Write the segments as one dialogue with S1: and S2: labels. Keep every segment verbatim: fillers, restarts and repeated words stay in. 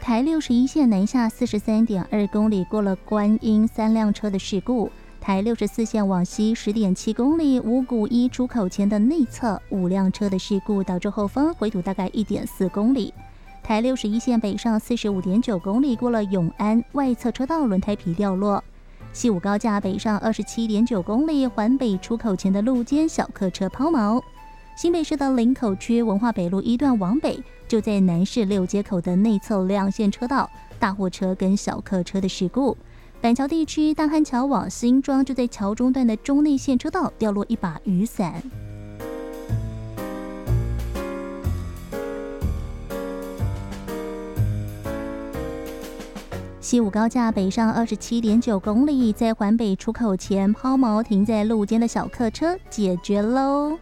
S1: 台六十一线南下四十三点二公里，过了观音三辆车的事故。台六十四线往西十点七公里，五股一出口前的内侧五辆车的事故，导致后方回吐大概一点四公里。台六十一线北上四十五点九公里，过了永安外侧车道轮胎皮掉落。西武高架北上二十七点九公里，环北出口前的路肩小客车抛锚。新北市的林口区文化北路一段往北，就在南市六街口的内侧两线车道，大货车跟小客车的事故。板桥地区大汉桥往新庄，就在桥中段的中内线车道掉落一把雨伞。西武高架北上二十七点九公里，在环北出口前抛锚停在路肩的小客车解决喽。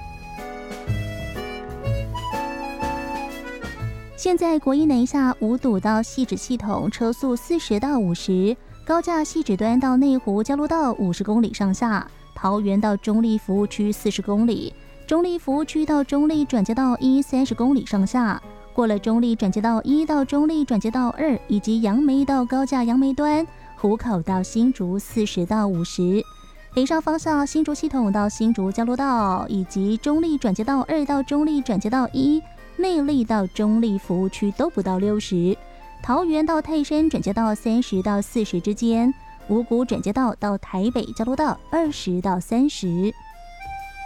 S1: 现在国一南下五堵到汐止系统车速四十到五十，高架汐止端到内湖交流道五十公里上下，桃园到中立服务区四十公里，中立服务区到中立转接道一三十公里上下，过了中立转接道一到中立转接道二，以及杨梅到高架杨梅端，湖口到新竹四十到五十。北上方向新竹系统到新竹交流道，以及中立转接道二到中立转接道一，内壢到中立服务区都不到六十，桃园到泰山转接道三十到四十之间，五股转接道到台北交流道二十到三十。